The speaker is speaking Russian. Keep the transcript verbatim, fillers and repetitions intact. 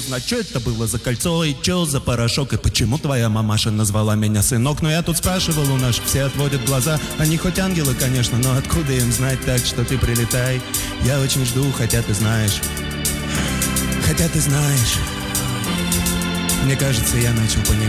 знать, что это было за кольцо и что за порошок, и почему твоя мамаша назвала меня сынок. Но я тут спрашивал у наших, все отводят глаза. Они хоть ангелы, конечно, но откуда им знать, так что ты прилетай. Я очень жду, хотя ты знаешь, хотя ты знаешь. Мне кажется, я начал понимать.